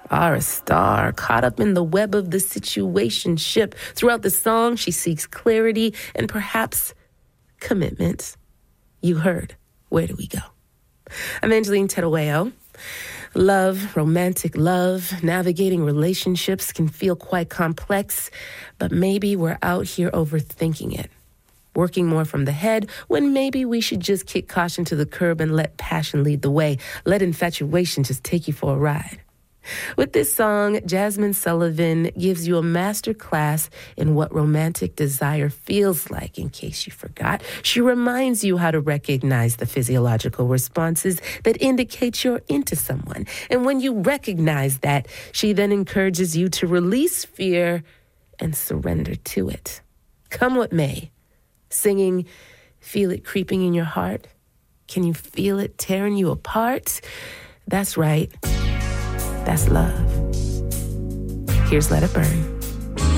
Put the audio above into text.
are a star, caught up in the web of the situationship. Throughout the song, she seeks clarity and perhaps commitment. You heard Where Do We Go? I'm Angeline Terueo. Love, romantic love, navigating relationships can feel quite complex, but maybe we're out here overthinking it. Working more from the head when maybe we should just kick caution to the curb and let passion lead the way. Let infatuation just take you for a ride. With this song, Jazmine Sullivan gives you a master class in what romantic desire feels like, in case you forgot. She reminds you how to recognize the physiological responses that indicate you're into someone. And when you recognize that, she then encourages you to release fear and surrender to it. Come what may. Singing, feel it creeping in your heart? Can you feel it tearing you apart? That's right. That's love. Here's Let It Burn.